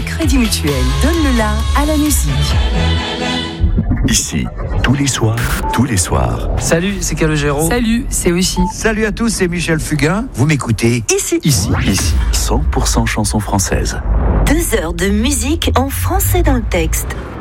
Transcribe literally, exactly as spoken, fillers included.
Crédit Mutuel donne le la à la musique. Ici, tous les soirs, tous les soirs. Salut, c'est Calogero. Salut, c'est Oshi. Salut à tous, c'est Michel Fugain. Vous m'écoutez Ici. Ici. Ici, cent pour cent chansons françaises. Deux heures de musique en français dans le texte.